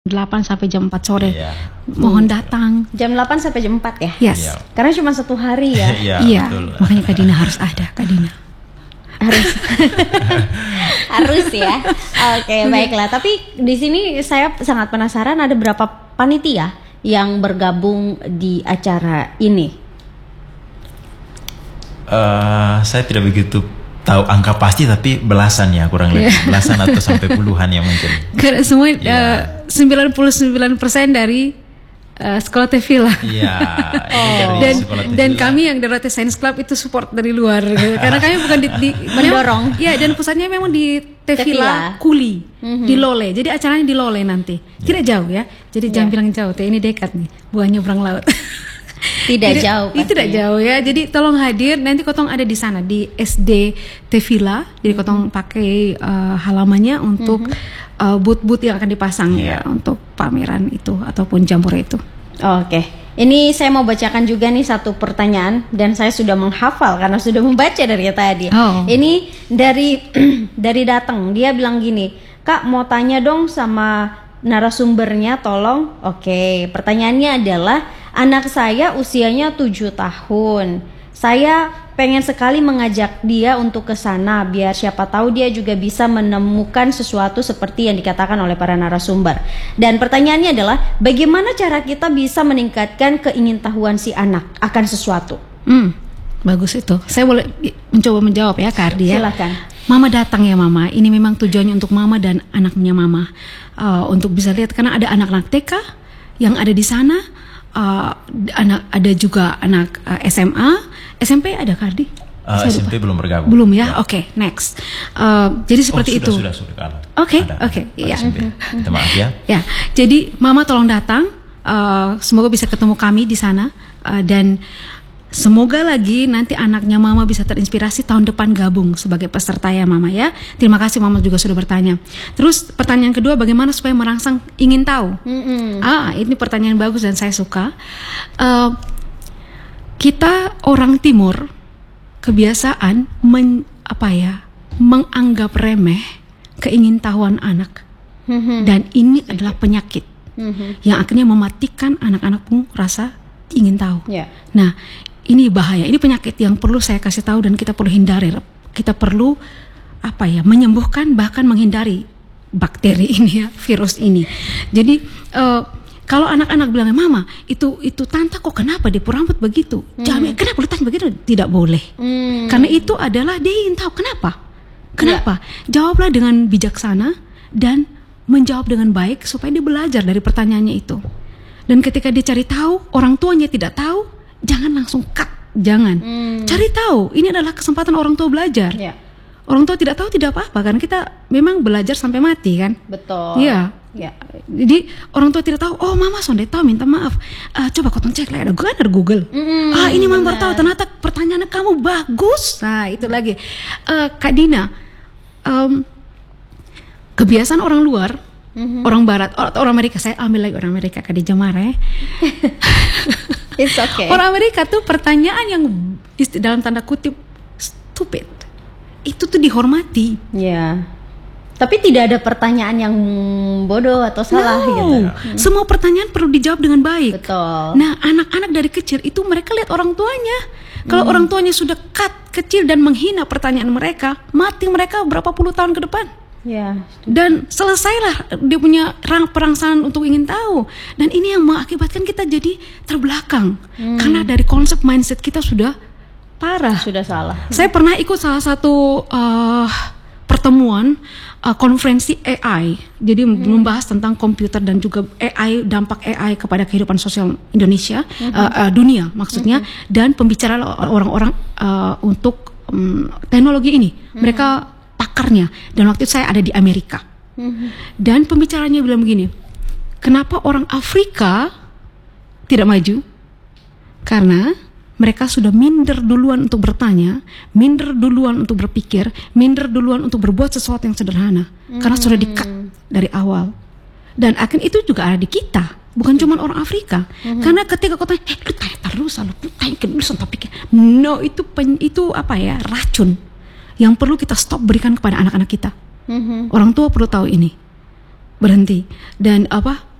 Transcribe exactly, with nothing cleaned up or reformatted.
delapan sampai jam empat sore. Iya. Mohon datang. Jam delapan sampai jam empat ya? Yes. Iya. Karena cuma satu hari ya. Iya, Iya, betul. makanya Kak Dina harus ada, Kak Dina. Harus. Harus ya. Oke, baiklah. Tapi di sini saya sangat penasaran, ada berapa panitia yang bergabung di acara ini? Uh, saya tidak begitu tahu angka pasti, tapi belasan ya, kurang lebih Yeah. belasan atau sampai puluhan ya mungkin. Karena semua Iya. uh, sembilan puluh sembilan persen dari uh, sekolah T V lah. Iya. ini dari Dan sekolah dan T V lah. kami yang dari Science Club itu support dari luar gitu. Karena kami bukan di, di Mendorong. Ya, dan pusatnya memang di Tevila Tevila. Kuli, Mhm. di Lole. Jadi acaranya di Lole nanti. Tidak jauh ya. Jadi jangan Ya. bilang jauh, teh ini dekat nih. Buah nyebrang laut. Tidak Jadi, jauh itu tidak pastinya. jauh ya. Jadi tolong hadir, nanti Kotong ada di sana di S D Tevila. Jadi Kotong pakai uh, halamannya untuk uh, booth-booth yang akan dipasang ya untuk pameran itu ataupun jambore itu. Oke, ini saya mau bacakan juga nih satu pertanyaan dan saya sudah menghafal karena sudah membaca dari tadi. Oh. Ini dari dari datang, dia bilang gini, Kak mau tanya dong sama narasumbernya, tolong. Oke, pertanyaannya adalah anak saya usianya tujuh tahun. Saya pengen sekali mengajak dia untuk ke sana biar siapa tahu dia juga bisa menemukan sesuatu seperti yang dikatakan oleh para narasumber. Dan pertanyaannya adalah bagaimana cara kita bisa meningkatkan keingintahuan si anak akan sesuatu? Hmm, bagus itu. Saya boleh i- mencoba menjawab ya, Kak Ardi ya. Silakan. Mama datang ya Mama. Ini memang tujuannya untuk Mama dan anaknya Mama. Uh, untuk bisa lihat karena ada anak-anak T K yang ada di sana. Uh, anak ada juga anak uh, S M A, S M P ada Kak Ardi? Uh, Saya S M P lupa. belum bergabung. Belum ya? Oke, next. Uh, jadi seperti oh, itu. sudah, Sudah, sudah, kalah. Oke, Ada, oke, ada iya. S M P. Minta maaf ya. Ya, jadi Mama tolong datang. Uh, semoga bisa ketemu kami di sana uh, dan semoga lagi nanti anaknya Mama bisa terinspirasi tahun depan gabung sebagai peserta ya Mama ya. Terima kasih Mama juga sudah bertanya. Terus pertanyaan kedua, bagaimana supaya merangsang ingin tahu? Mm-mm. Ah, ini pertanyaan bagus dan saya suka. Uh, kita orang Timur kebiasaan men, apa ya, menganggap remeh keingintahuan anak. Mhm. Dan ini adalah penyakit Mhm. yang akhirnya mematikan anak-anak pun rasa ingin tahu. Ya. Nah, ini bahaya. Ini penyakit yang perlu saya kasih tahu dan kita perlu hindari. Kita perlu apa ya, menyembuhkan bahkan menghindari bakteri ini ya, virus ini. Jadi eh, kalau anak-anak bilang, Mama itu itu tante kok kenapa dia rambut begitu? Jangan, kenapa lu tanya begitu? Tidak boleh. Hmm. Karena itu adalah dia ingin tahu kenapa. Kenapa? Jawablah dengan bijaksana dan menjawab dengan baik supaya dia belajar dari pertanyaannya itu. Dan ketika dia cari tahu, orang tuanya tidak tahu, jangan langsung cut, jangan. Hmm. Cari tahu, ini adalah kesempatan orang tua belajar. Ya, Orang tua tidak tahu tidak apa-apa karena kita memang belajar sampai mati kan. betul. Iya. Ya. Jadi orang tua tidak tahu, oh Mama sonde tahu, minta maaf. Ah, coba Kotong cek lah, ada Google, ada Google. Mm, ah ini Mama baru benar. tahu, ternyata pertanyaan kamu bagus. Nah itu lagi, Eh, Kak Dina, em, kebiasaan orang luar, Mhm. orang Barat, or- atau orang Amerika, saya ambil lagi orang Amerika, Kak Dija Mare. It's okay. Orang Amerika tuh pertanyaan yang isti- dalam tanda kutip stupid, itu tuh dihormati. Ya. Tapi tidak ada pertanyaan yang bodoh atau salah No, gitu. semua pertanyaan perlu dijawab dengan baik. Betul. Nah, anak-anak dari kecil itu mereka lihat orang tuanya. Kalau orang tuanya sudah cut kecil dan menghina pertanyaan mereka, mati mereka berapa puluh tahun ke depan. Ya. Dan selesailah dia punya rang perangsangan untuk ingin tahu. Dan ini yang mengakibatkan kita jadi terbelakang. Karena dari konsep mindset kita sudah parah. Sudah salah. Saya pernah ikut salah satu uh, pertemuan uh, konferensi A I. Jadi membahas tentang komputer dan juga A I, dampak A I kepada kehidupan sosial Indonesia, uh, uh, dunia maksudnya, dan pembicaraan orang-orang uh, untuk um, teknologi ini. Mereka pakarnya. Dan waktu itu saya ada di Amerika. Dan pembicaranya bilang begini, kenapa orang Afrika tidak maju? Karena mereka sudah minder duluan untuk bertanya, minder duluan untuk berpikir, minder duluan untuk berbuat sesuatu yang sederhana. Karena sudah di-cut dari awal. Dan akhirnya itu juga ada di kita, bukan cuma orang Afrika. Karena ketika kau tanya, eh lu tanya terus, lu tanya terus untuk pikir. No, itu pen, itu apa ya, racun yang perlu kita stop berikan kepada anak-anak kita. Orang tua perlu tahu ini. Berhenti. Dan apa?